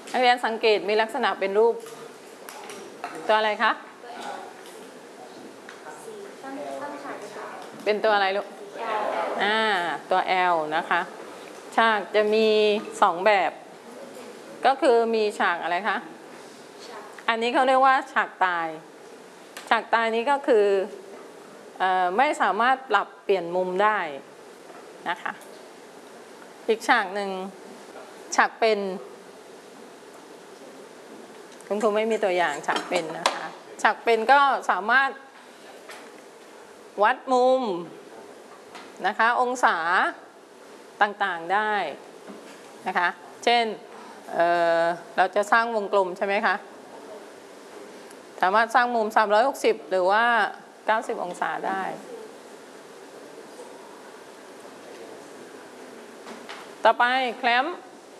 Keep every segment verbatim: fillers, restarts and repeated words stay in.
นักเรียนสังเกตมีลักษณะเป็นรูปตัวอะไรคะเป็นตัวอะไรลูกอ่าตัว L นะคะฉากจะมีสองแบบก็คือมีฉากอะไรคะอันนี้เขาเรียกว่าฉากตายฉากตายนี้ก็คือเอ่อไม่สามารถปรับเปลี่ยนมุมได้นะคะอีกฉากหนึ่งฉากเป็นคุณครูไม่มีตัวอย่างฉากเป็นนะคะฉากเป็นก็สามารถวัดมุมนะคะองศาต่างๆได้นะคะเช่น เ, เราจะสร้างวงกลมใช่ไหมคะสามารถสร้างมุมสามร้อยหกสิบหรือว่าเก้าสิบองศาได้ต่อไปแคลม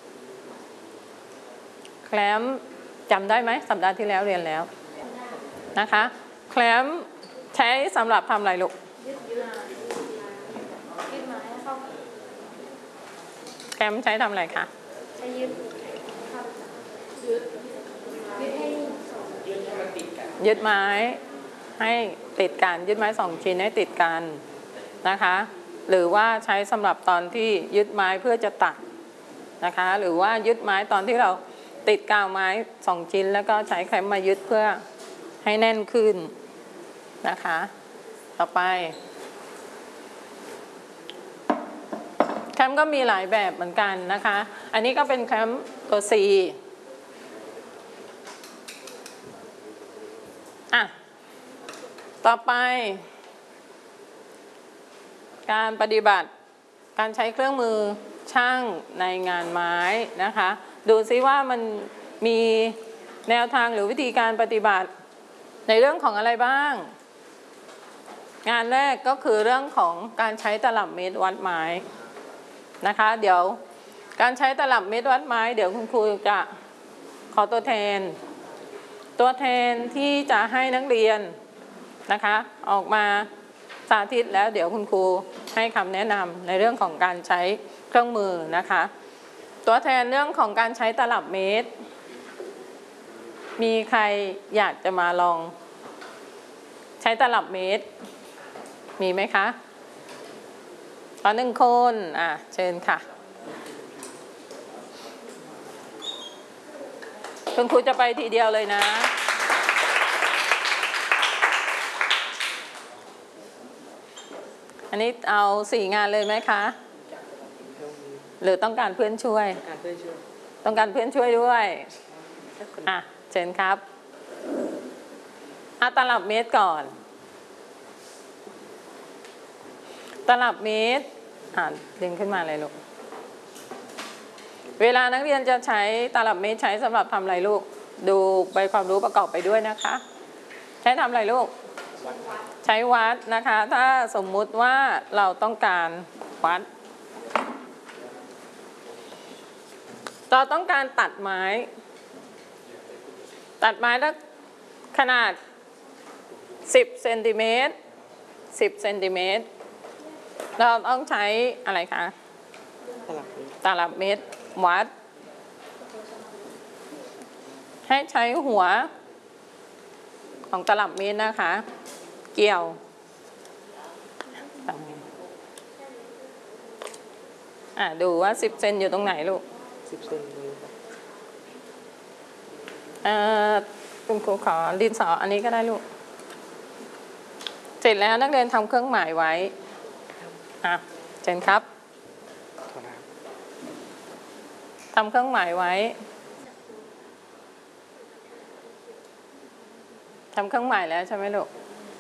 แคลมจำได้ไหมสัปดาห์ที่แล้วเรียนแล้วนะคะแคลมใช้สำหรับทำอะไรลูกแคลมใช้ทำอะไรคะใช้ยึดยึดไม้ให้ติดกันยึดไม้สองชิ้นให้ติดกันนะคะหรือว่าใช้สำหรับตอนที่ยึดไม้เพื่อจะตัดนะคะหรือว่ายึดไม้ตอนที่เราติดกาวไม้สองชิ้นแล้วก็ใช้แคลมมายึดเพื่อให้แน่นขึ้นนะคะต่อไปแคมก็มีหลายแบบเหมือนกันนะคะอันนี้ก็เป็นแคมตัว C อ่ะต่อไปการปฏิบัติการใช้เครื่องมือช่างในงานไม้นะคะดูซิว่ามันมีแนวทางหรือวิธีการปฏิบัติในเรื่องของอะไรบ้างงานแรกก็คือเรื่องของการใช้ตลับเมตรวัดไม้นะคะเดี๋ยวการใช้ตลับเมตรวัดไม้เดี๋ยวคุณครูจะขอตัวแทนตัวแทนที่จะให้นักเรียนนะคะออกมาสาธิตแล้วเดี๋ยวคุณครูให้คำแนะนำในเรื่องของการใช้เครื่องมือนะคะตัวแทนเรื่องของการใช้ตลับเมตรมีใครอยากจะมาลองใช้ตลับเมตรมีไหมคะขอหนึ่งคนอ่ะเชิญค่ะคุณครูจะไปทีเดียวเลยนะอันนี้เอาสี่งานเลยไหมคะหรือต้องการเพื่อนช่วยต้องการเพื่อนช่วยด้วยอ่ะเชิญครับเอาตลับเมตรก่อนตลับเมตรอ่านดึงขึ้นมาเลยลูกเวลานักเรียนจะใช้ตลับเมตรใช้สำหรับทำอะไรลูกดูใบความรู้ประกอบไปด้วยนะคะใช้ทำอะไรลูกใช้วัดนะคะถ้าสมมุติว่าเราต้องการวัดเราต้องการตัดไม้ตัดไม้แล้วขนาดสิบเซนติเมตรสิบเซนติเมตรเราต้องใช้อะไรคะตลับเมตรวัดให้ใช้หัวของตลับเมตรนะคะเกี่ยวอ่ะดูว่าสิบเซนอยู่ตรงไหนลูกสิบเซนเลยเอ่อคุณครูขอดินสออันนี้ก็ได้ลูกเสร็จแล้วนักเรียนทำเครื่องหมายไว้อ่ะเชิญครับทำเครื่องหมายไว้ทำเครื่องหมายแล้วใช่ไหมลูก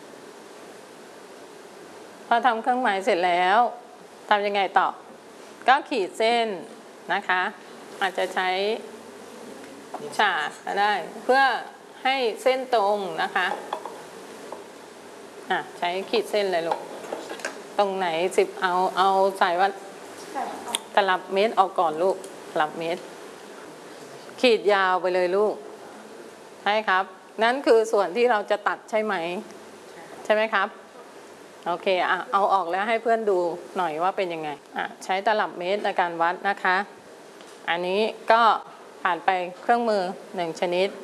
พอทำเครื่องหมายเสร็จแล้วทำยังไงต่อก็ขีดเส้นนะคะอาจจะใช้ฉากก็ได้เพื่อให้เส้นตรงนะคะอ่ะใช้ขีดเส้นเลยลูกตรงไหนสิบเอาเอาสายวัดตลับเมตรออกก่อนลูกตลับเมตรขีดยาวไปเลยลูกใช่ครับนั่นคือส่วนที่เราจะตัดใช่ไหมใช่ไหมครับโอเคอ่ะเอาออกแล้วให้เพื่อนดูหน่อยว่าเป็นยังไงอ่ะใช้ตลับเมตรในการวัดนะคะอันนี้ก็ผ่านไปเครื่องมือหนึ่งชนิด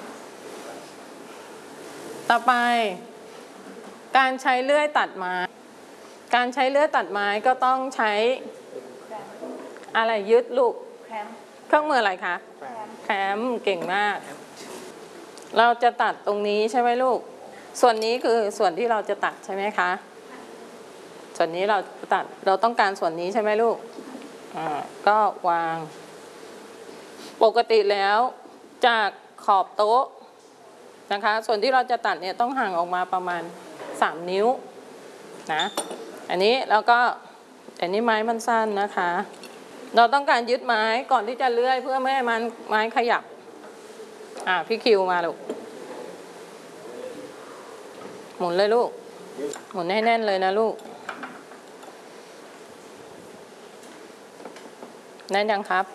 ต่อไปการใช้เลื่อยตัดไม้การใช้เลื่อยตัดไม้ก็ต้องใช้อะไรยึดลูกเครื่องมืออะไรคะแคมเก่งมากเราจะตัดตรงนี้ใช่ไหมลูกส่วนนี้คือส่วนที่เราจะตัดใช่ไหมคะส่วนนี้เราตัดเราต้องการส่วนนี้ใช่ไหมลูกอ่าก็วางปกติแล้วจากขอบโต๊ะนะคะส่วนที่เราจะตัดเนี่ยต้องห่างออกมาประมาณสามนิ้วนะอันนี้แล้วก็อันนี้ไม้มันสั้นนะคะเราต้องการยึดไม้ก่อนที่จะเลื่อยเพื่อไม่ให้มันไม้ขยับอ่าพี่คิวมาลูกหมุนเลยลูกหมุนให้แน่นเลยนะลูกแน่นยังครับ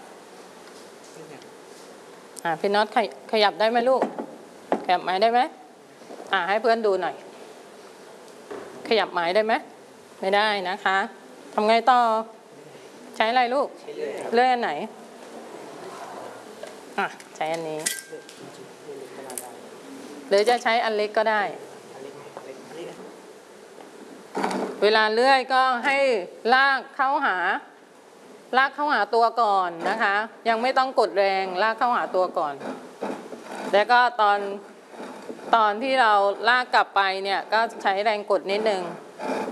อ่าพี่น็อตขยับได้ไหมลูกขยับไม้ได้ไหมอ่าให้เพื่อนดูหน่อยขยับไม้ได้ไหมไม่ได้นะคะทำไงต่อใช้อะไรลูกเลื่อยอันไหนอ่ะใช้อันนี้หรือจะใช้อันเล็กก็ได้เวลาเลื่อยก็ให้ลากเข้าหาลากเข้าหาตัวก่อนนะคะยังไม่ต้องกดแรงลากเข้าหาตัวก่อนแล้วก็ตอนตอนที่เราลากกลับไปเนี่ยก็ใช้แรงกดนิดนึง